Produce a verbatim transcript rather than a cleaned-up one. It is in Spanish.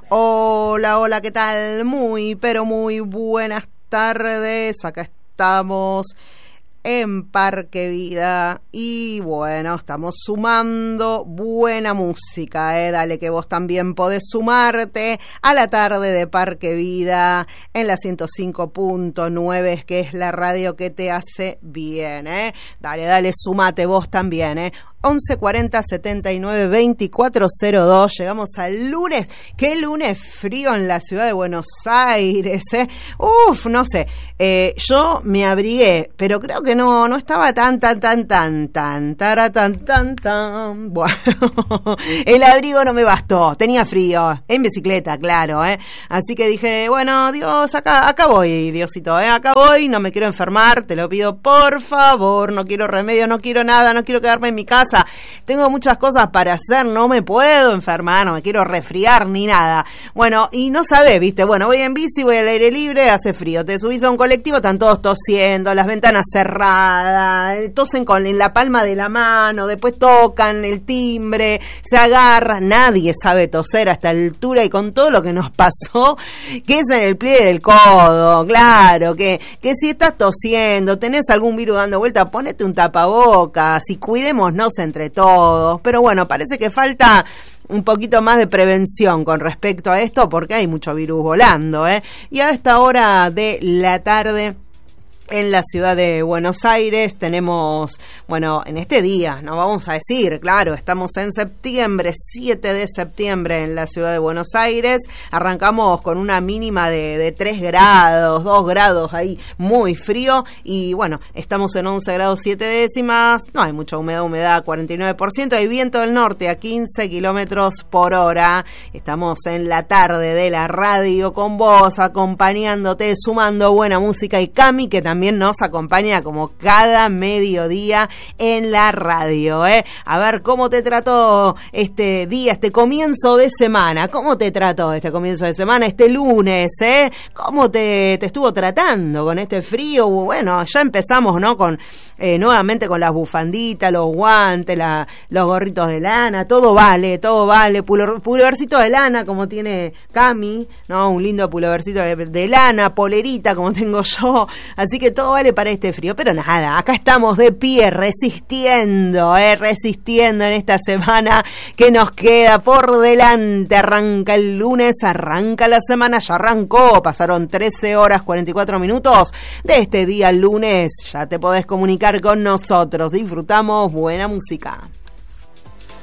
Hola, hola, ¿qué tal? Muy, pero muy buenas tardes. Acá estamos en Parque Vida y bueno, estamos sumando buena música, eh. Dale que vos también podés sumarte a la tarde de Parque Vida en la ciento cinco punto nueve, que es la radio que te hace bien, eh. Dale, dale, sumate vos también, eh. once cuarenta setenta y nueve veinticuatro cero dos. Llegamos al lunes. Qué lunes frío en la ciudad de Buenos Aires, ¿eh? Uf, no sé. Eh, yo me abrigué, pero creo que no, no estaba tan, tan, tan, tan, tan, tara, tan, tan, tan. Bueno, el abrigo no me bastó. Tenía frío. En bicicleta, claro, ¿eh? Así que dije, bueno, Dios, acá, acá voy, Diosito, ¿eh? Acá voy, no me quiero enfermar, te lo pido por favor. No quiero remedio, no quiero nada, no quiero quedarme en mi casa. Tengo muchas cosas para hacer, no me puedo enfermar, no me quiero resfriar ni nada. Bueno, y no sabés, viste, bueno, voy en bici, voy al aire libre, hace frío. Te subís a un colectivo, están todos tosiendo, las ventanas cerradas, tosen con en la palma de la mano, después tocan el timbre, se agarran. Nadie sabe toser a esta altura y con todo lo que nos pasó, que es en el pliegue del codo, claro, que, que si estás tosiendo, tenés algún virus dando vuelta, ponete un tapabocas y cuidémonos entre todos. Pero bueno, parece que falta un poquito más de prevención con respecto a esto, porque hay mucho virus volando, ¿eh? Y a esta hora de la tarde en la ciudad de Buenos Aires tenemos, bueno, en este día, no vamos a decir, claro, estamos en septiembre, siete de septiembre en la ciudad de Buenos Aires. Arrancamos con una mínima de, de tres grados, dos grados ahí, muy frío, y bueno, estamos en once grados siete décimas, no hay mucha humedad, humedad cuarenta y nueve por ciento, hay viento del norte a quince kilómetros por hora. Estamos en la tarde de la radio con vos, acompañándote, sumando buena música, y Cami, que también también nos acompaña como cada mediodía en la radio, ¿eh? A ver, ¿cómo te trató este día, este comienzo de semana? ¿Cómo te trató este comienzo de semana, este lunes, eh? ¿Cómo te, te estuvo tratando con este frío? Bueno, ya empezamos, ¿no? Con eh, nuevamente con las bufanditas, los guantes, la, los gorritos de lana, todo vale, todo vale. Pulo, pulovercito de lana, como tiene Cami, ¿no? Un lindo pulovercito de, de lana, polerita, como tengo yo. Así que todo vale para este frío, pero nada, acá estamos de pie, resistiendo, eh, resistiendo en esta semana que nos queda por delante. Arranca el lunes, arranca la semana, ya arrancó, pasaron trece horas cuarenta y cuatro minutos de este día lunes. Ya te podés comunicar con nosotros, disfrutamos buena música.